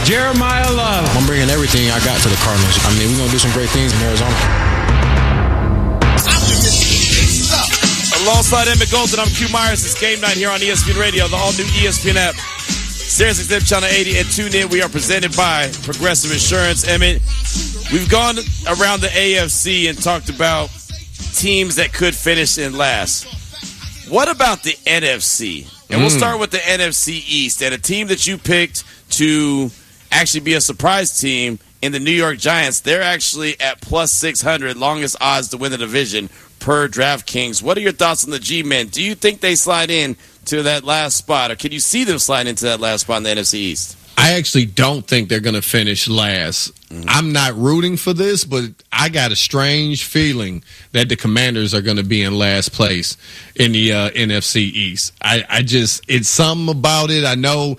Jeremiah Love. I'm bringing everything I got to the Cardinals. I mean, we're going to do some great things in Arizona. Alongside Emmett Golden, I'm Q Myers. It's game night here on ESPN Radio, the all-new ESPN app. SiriusXM Channel 80 and tune in. We are presented by Progressive Insurance. Emmett, we've gone around the AFC and talked about teams that could finish in last. What about the NFC? And we'll start with the NFC East and a team that you picked to actually be a surprise team in the New York Giants. They're actually at plus 600, longest odds to win the division per DraftKings. What are your thoughts on the G-Men? Do you think they slide in to that last spot, or can you see them slide into that last spot in the NFC East? I actually don't think they're going to finish last. I'm not rooting for this, but I got a strange feeling that the Commanders are going to be in last place in the NFC East. I just, it's something about it. I know,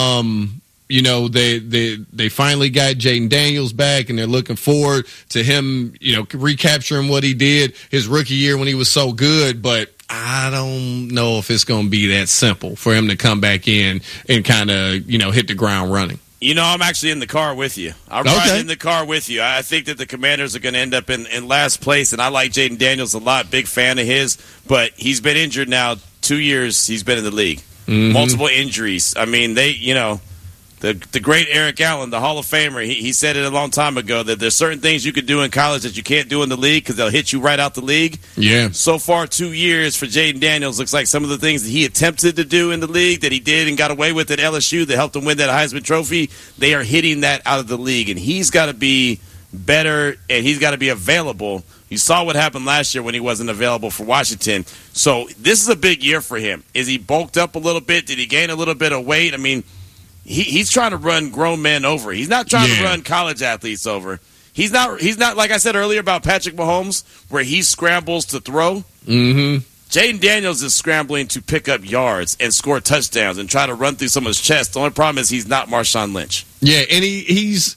you know, they finally got Jaden Daniels back, and they're looking forward to him, you know, recapturing what he did his rookie year when he was so good, but I don't know if it's going to be that simple for him to come back in and kind of, you know, hit the ground running. You know, I'm actually in the car with you. I'm riding in the car with you. I think that the Commanders are going to end up in last place, and I like Jaden Daniels a lot, big fan of his, but he's been injured now 2 years he's been in the league. Multiple injuries. I mean, they, you know, the great Eric Allen, the Hall of Famer, he said it a long time ago that there's certain things you could do in college that you can't do in the league because they'll hit you right out the league. Yeah. So far, 2 years for Jaden Daniels looks like some of the things that he attempted to do in the league that he did and got away with at LSU that helped him win that Heisman Trophy, they are hitting that out of the league. And he's got to be better and he's got to be available. You saw what happened last year when he wasn't available for Washington. So this is a big year for him. Is he bulked up a little bit? Did he gain a little bit of weight? I mean, he's trying to run grown men over. He's not trying to run college athletes over. He's not like I said earlier about Patrick Mahomes, where he scrambles to throw. Jaden Daniels is scrambling to pick up yards and score touchdowns and try to run through someone's chest. The only problem is he's not Marshawn Lynch. Yeah, and he's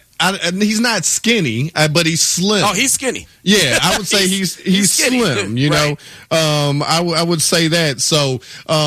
not skinny, but he's slim. Oh, he's skinny. Yeah, I would say he's slim. You know, I would say that. So,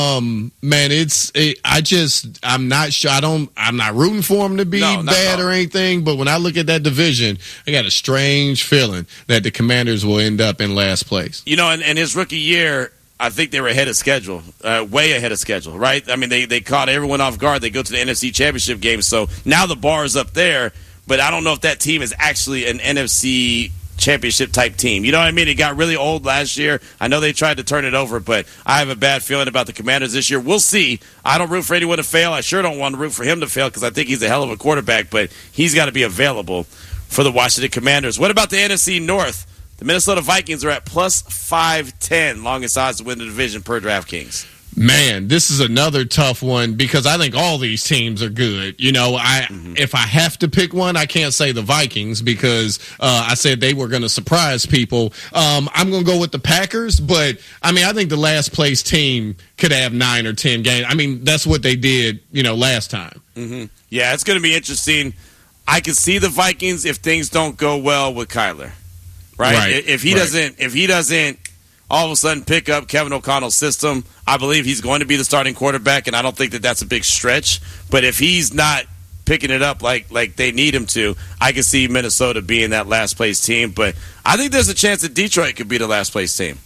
man, I'm not sure. I'm not rooting for him to be bad or anything. But when I look at that division, I got a strange feeling that the Commanders will end up in last place. You know, and his rookie year, I think they were ahead of schedule, way ahead of schedule, right? I mean, they caught everyone off guard. They go to the NFC Championship game, so now the bar is up there. But I don't know if that team is actually an NFC Championship type team. You know what I mean? It got really old last year. I know they tried to turn it over, but I have a bad feeling about the Commanders this year. We'll see. I don't root for anyone to fail. I sure don't want to root for him to fail because I think he's a hell of a quarterback, but he's got to be available for the Washington Commanders. What about the NFC North? The Minnesota Vikings are at plus 510, longest odds to win the division per DraftKings. Man, this is another tough one because I think all these teams are good. You know, if I have to pick one, I can't say the Vikings because I said they were going to surprise people. I'm going to go with the Packers, but, I mean, I think the last place team could have 9 or 10 games. I mean, that's what they did, you know, last time. Yeah, it's going to be interesting. I can see the Vikings if things don't go well with Kyler. Right? If he doesn't all of a sudden pick up Kevin O'Connell's system, I believe he's going to be the starting quarterback, and I don't think that that's a big stretch. But if he's not picking it up like they need him to, I can see Minnesota being that last-place team. But I think there's a chance that Detroit could be the last-place team.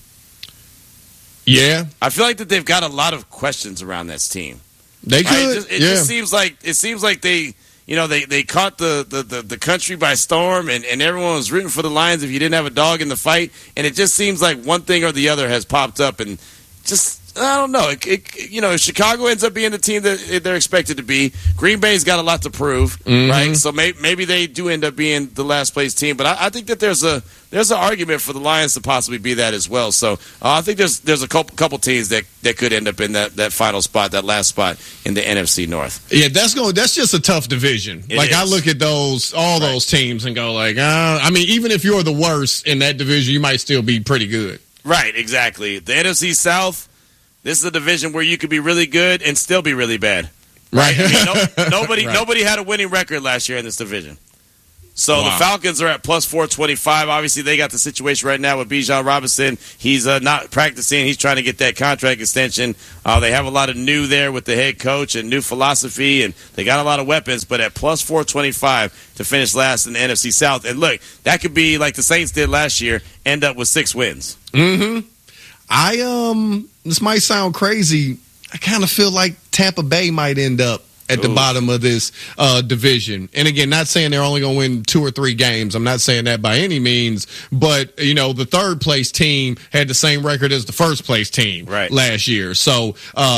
Yeah. I feel like that they've got a lot of questions around this team. They could. It just seems like they – you know, they caught the country by storm, and everyone was rooting for the Lions if you didn't have a dog in the fight. And it just seems like one thing or the other has popped up, and just I don't know. You know, Chicago ends up being the team that they're expected to be. Green Bay's got a lot to prove, right? So maybe they do end up being the last place team. But I think that there's an argument for the Lions to possibly be that as well. So I think there's a couple teams that could end up in that final spot, that last spot in the NFC North. Yeah, that's just a tough division. I look at those teams and go like, I mean, even if you're the worst in that division, you might still be pretty good. Right, exactly. The NFC South. This is a division where you could be really good and still be really bad. Right. I mean, nobody had a winning record last year in this division. So the Falcons are at plus 425. Obviously, they got the situation right now with Bijan Robinson. He's not practicing. He's trying to get that contract extension. They have a lot of new there with the head coach and new philosophy, and they got a lot of weapons. But at plus 425 to finish last in the NFC South. And look, that could be like the Saints did last year, end up with 6 wins. Mm-hmm. This might sound crazy. I kind of feel like Tampa Bay might end up at the bottom of this division. And again, not saying they're only going to win 2 or 3 games. I'm not saying that by any means. But, the third place team had the same record as the first place team last year. So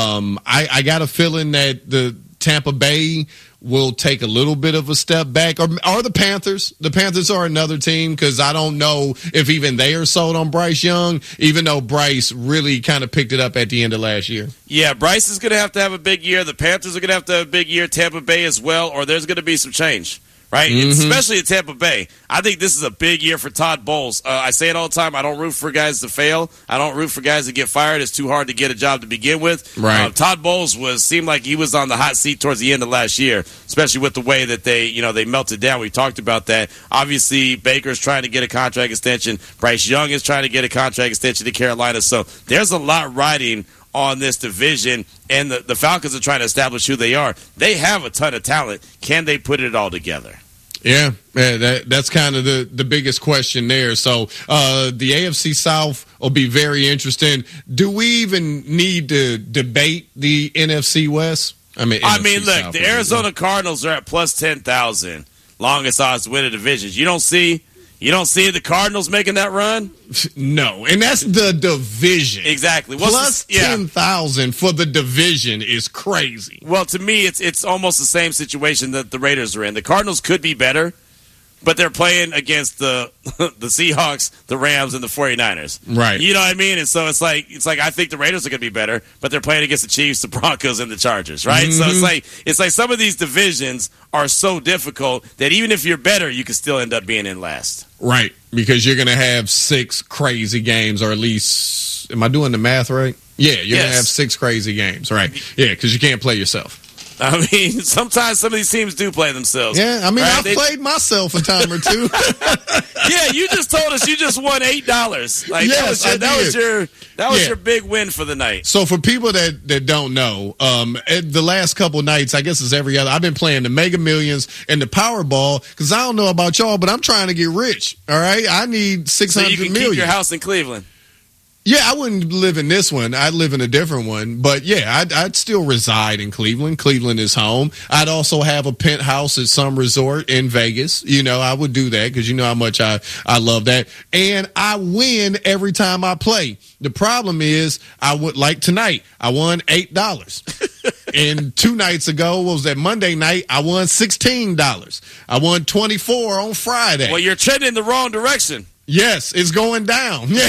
I got a feeling that the Tampa Bay will take a little bit of a step back, or the Panthers. The Panthers are another team because I don't know if even they are sold on Bryce Young, even though Bryce really kind of picked it up at the end of last year. Yeah, Bryce is going to have a big year. The Panthers are going to have a big year. Tampa Bay as well, or there's going to be some change. Right, especially at Tampa Bay. I think this is a big year for Todd Bowles. I say it all the time. I don't root for guys to fail. I don't root for guys to get fired. It's too hard to get a job to begin with. Right. Todd Bowles seemed like he was on the hot seat towards the end of last year, especially with the way that they melted down. We talked about that. Obviously, Baker's trying to get a contract extension. Bryce Young is trying to get a contract extension to Carolina. So there's a lot riding on this division, and the Falcons are trying to establish who they are. They have a ton of talent. Can they put it all together? Yeah, that's kind of the biggest question there. So the AFC South will be very interesting. Do we even need to debate the NFC West? I mean, look, South, the Arizona Cardinals are at plus 10,000, longest odds to win the divisions. You don't see the Cardinals making that run? No, and that's the division. Exactly. Plus 10,000 for the division is crazy. Well, to me, it's almost the same situation that the Raiders are in. The Cardinals could be better, but they're playing against the Seahawks, the Rams, and the 49ers. Right. You know what I mean? And so it's like I think the Raiders are going to be better, but they're playing against the Chiefs, the Broncos, and the Chargers, right? Mm-hmm. So it's like some of these divisions are so difficult that even if you're better, you can still end up being in last. Right, because you're going to have 6 crazy games, or at least, am I doing the math right? Yeah, you're going to have 6 crazy games, right? Yeah, because you can't play yourself. I mean, sometimes some of these teams do play themselves. Yeah, I mean, right? I've played myself a time or two. Yeah, you just told us you just won $8. Like, yes, that was your big win for the night. So for people that don't know, the last couple nights, I guess it's every other, I've been playing the Mega Millions and the Powerball because I don't know about y'all, but I'm trying to get rich. All right, I need 600 million. So you can keep your house in Cleveland. Yeah, I wouldn't live in this one. I'd live in a different one. But, yeah, I'd still reside in Cleveland. Cleveland is home. I'd also have a penthouse at some resort in Vegas. I would do that because you know how much I love that. And I win every time I play. The problem is like tonight, I won $8. And 2 nights ago, what was that, Monday night, I won $16. I won $24 on Friday. Well, you're trending in the wrong direction. Yes, it's going down. Yeah.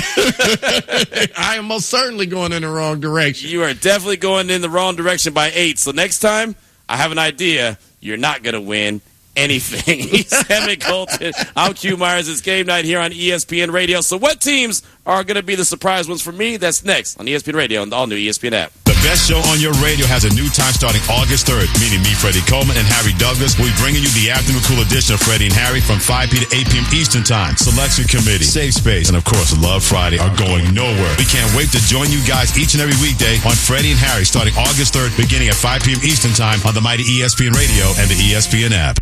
I am most certainly going in the wrong direction. You are definitely going in the wrong direction by 8. So next time, I have an idea. You're not going to win anything. He's Emmett Colton. I'm Q Myers. It's game night here on ESPN Radio. So what teams are going to be the surprise ones for me? That's next on ESPN Radio and the all-new ESPN app. The best show on your radio has a new time starting August 3rd, meaning me, Freddie Coleman, and Harry Douglas. We'll be bringing you the afternoon cool edition of Freddie and Harry from 5 p. to 8 p.m. Eastern Time. Selection Committee, Safe Space, and of course, Love Friday are going nowhere. We can't wait to join you guys each and every weekday on Freddie and Harry starting August 3rd, beginning at 5 p.m. Eastern Time on the mighty ESPN Radio and the ESPN app.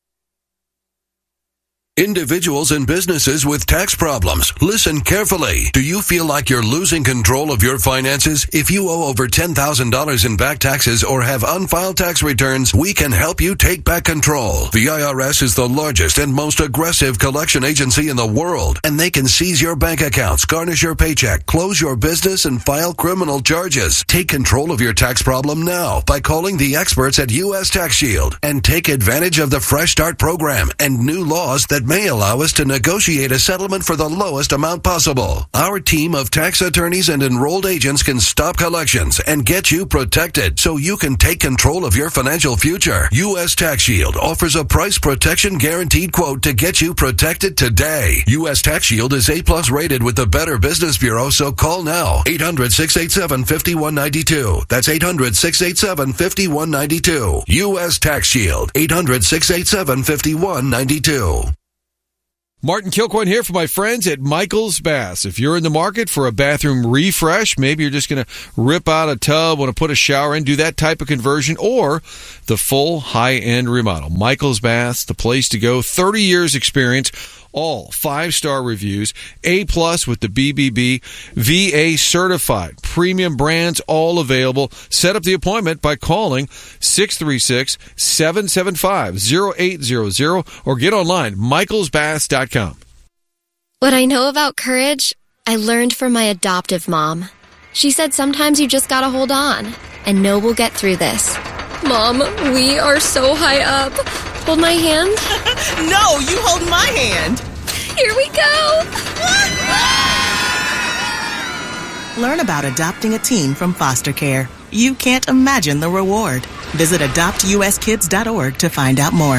Individuals and businesses with tax problems, listen carefully. Do you feel like you're losing control of your finances? If you owe over $10,000 in back taxes or have unfiled tax returns, we can help you take back control. The IRS is the largest and most aggressive collection agency in the world, and they can seize your bank accounts, garnish your paycheck, close your business, and file criminal charges. Take control of your tax problem now by calling the experts at U.S. Tax Shield and take advantage of the Fresh Start program and new laws that may allow us to negotiate a settlement for the lowest amount possible. Our team of tax attorneys and enrolled agents can stop collections and get you protected so you can take control of your financial future. U.S. Tax Shield offers a price protection guaranteed quote to get you protected today. U.S. Tax Shield is A+ rated with the Better Business Bureau, so call now. 800-687-5192. That's 800-687-5192. U.S. Tax Shield. 800-687-5192. Martin Kilcoyne here for my friends at Michael's Baths. If you're in the market for a bathroom refresh, maybe you're just going to rip out a tub, want to put a shower in, do that type of conversion, or the full high-end remodel. Michael's Baths, the place to go. 30 years experience, all 5-star reviews, A+ with the BBB, VA certified, premium brands, all available. Set up the appointment by calling 636-775-0800 or get online, michaelsbaths.com. What I know about courage, I learned from my adoptive mom. She said sometimes you just gotta hold on and know we'll get through this. Mom, we are so high up. Hold my hand. No, you hold my hand. Here we go. Learn about adopting a teen from foster care. You can't imagine the reward. Visit adoptuskids.org to find out more.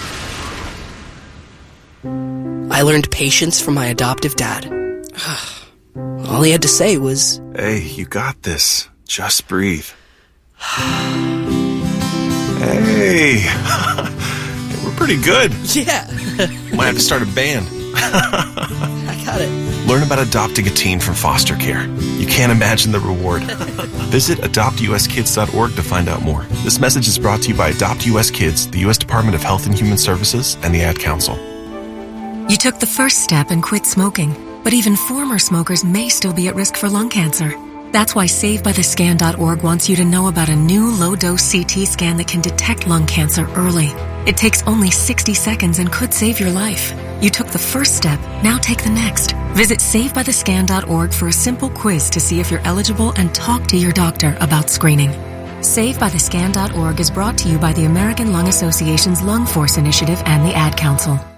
I learned patience from my adoptive dad. All he had to say was, "Hey, you got this. Just breathe." Hey, we're pretty good. yeah. Might have to start a band. I got it. Learn about adopting a teen from foster care. You can't imagine the reward. Visit adoptuskids.org to find out more. This message is brought to you by Adopt US Kids, the U.S. Department of Health and Human Services, and the Ad Council. You took the first step and quit smoking, but even former smokers may still be at risk for lung cancer. That's why SaveByTheScan.org wants you to know about a new low-dose CT scan that can detect lung cancer early. It takes only 60 seconds and could save your life. You took the first step, now take the next. Visit SaveByTheScan.org for a simple quiz to see if you're eligible and talk to your doctor about screening. SaveByTheScan.org is brought to you by the American Lung Association's Lung Force Initiative and the Ad Council.